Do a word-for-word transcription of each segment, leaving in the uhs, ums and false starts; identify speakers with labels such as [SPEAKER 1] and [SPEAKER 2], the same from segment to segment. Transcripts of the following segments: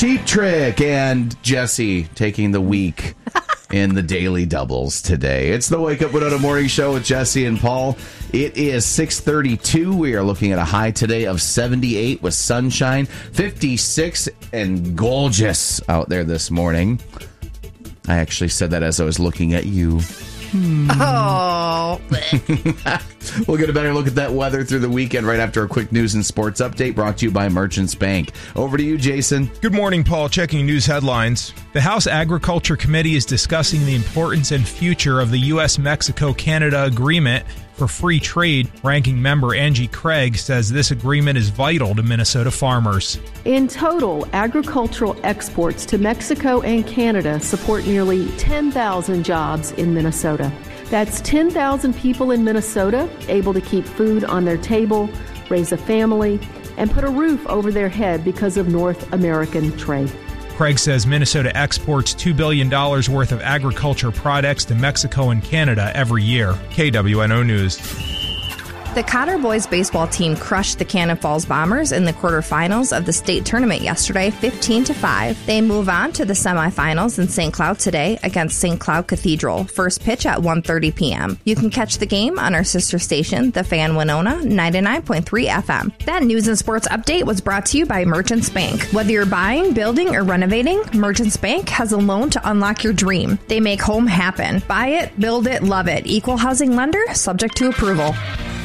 [SPEAKER 1] Cheap Trick and Jesse taking the week in the daily doubles today. It's the Wake Up Winona Morning Show with Jesse and Paul. It is six thirty-two. We are looking at a high today of seventy-eight with sunshine, fifty-six and gorgeous out there this morning. I actually said that as I was looking at you. Hmm.
[SPEAKER 2] Oh.
[SPEAKER 1] We'll get a better look at that weather through the weekend right after a quick news and sports update brought to you by Merchants Bank. Over to you, Jason.
[SPEAKER 3] Good morning, Paul. Checking news headlines. The House Agriculture Committee is discussing the importance and future of the U S Mexico Canada agreement for free trade. Ranking member Angie Craig says this agreement is vital to Minnesota farmers.
[SPEAKER 4] In total, agricultural exports to Mexico and Canada support nearly ten thousand jobs in Minnesota. That's ten thousand people in Minnesota able to keep food on their table, raise a family, and put a roof over their head because of North American trade.
[SPEAKER 3] Craig says Minnesota exports two billion dollars worth of agriculture products to Mexico and Canada every year. K W N O News.
[SPEAKER 2] The Cotter boys baseball team crushed the Cannon Falls Bombers in the quarterfinals of the state tournament yesterday, fifteen to five. They move on to the semifinals in Saint Cloud today against Saint Cloud Cathedral. First pitch at one thirty p.m. You can catch the game on our sister station, The Fan Winona, ninety-nine point three F M. That news and sports update was brought to you by Merchants Bank. Whether you're buying, building, or renovating, Merchants Bank has a loan to unlock your dream. They make home happen. Buy it, build it, love it. Equal housing lender, subject to approval.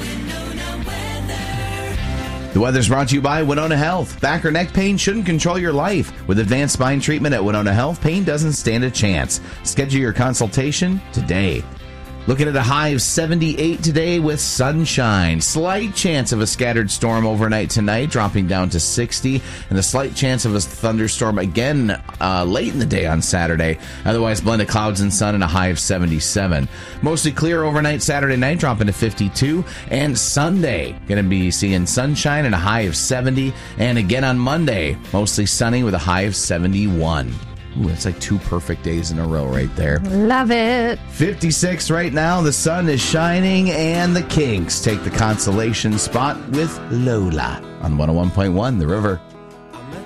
[SPEAKER 1] The weather's brought to you by Winona Health. Back or neck pain shouldn't control your life. With advanced spine treatment at Winona Health, pain doesn't stand a chance. Schedule your consultation today. Looking at a high of seventy-eight today with sunshine. Slight chance of a scattered storm overnight tonight, dropping down to sixty. And a slight chance of a thunderstorm again uh, late in the day on Saturday. Otherwise, blend of clouds and sun and a high of seventy-seven. Mostly clear overnight Saturday night, dropping to fifty-two. And Sunday, going to be seeing sunshine and a high of seventy. And again on Monday, mostly sunny with a high of seventy-one. Ooh, that's like two perfect days in a row right there.
[SPEAKER 2] Love it.
[SPEAKER 1] fifty-six right now. The sun is shining, and the Kinks take the consolation spot with Lola on one oh one point one The River.